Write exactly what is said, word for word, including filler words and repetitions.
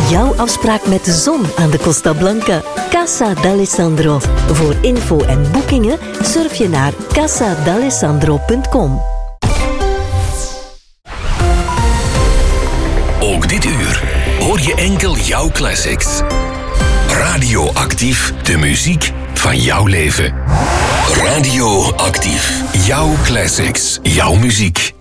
jouw afspraak met de zon aan de Costa Blanca. Casa d'Alessandro. Voor info en boekingen surf je naar casa d'alessandro punt com. Ook dit uur hoor je enkel jouw classics. Radioactief, de muziek van jouw leven. Radioactief, jouw classics, jouw muziek.